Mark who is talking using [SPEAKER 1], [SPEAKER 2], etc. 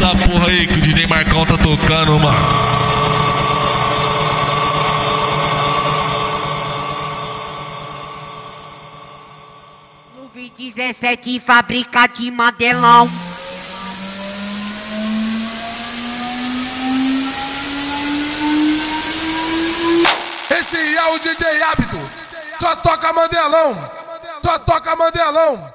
[SPEAKER 1] essa porra aí que o DJ Marcão tá tocando, mano.
[SPEAKER 2] Clube 17, fábrica de Mandelão.
[SPEAKER 3] Esse é o DJ Hábito, só toca Mandelão, só toca Mandelão.